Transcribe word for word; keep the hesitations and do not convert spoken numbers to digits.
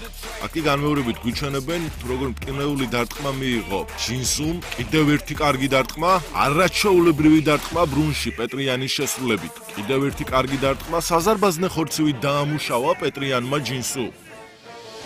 აკი განმეორებით გვიჩვენებენ, თუ როგორ მტკივნეული დარტყმა მიიღო ჯინსუმ, კიდევ ერთი კარგი დარტყმა, არაჩვეულებრივი დარტყმა ბრუნში პეტრიანის შესრულებით. კიდევ ერთი კარგი დარტყმა საზარბაზნე ხორცივით დაამუშავა პეტრიანმა ჯინსუ.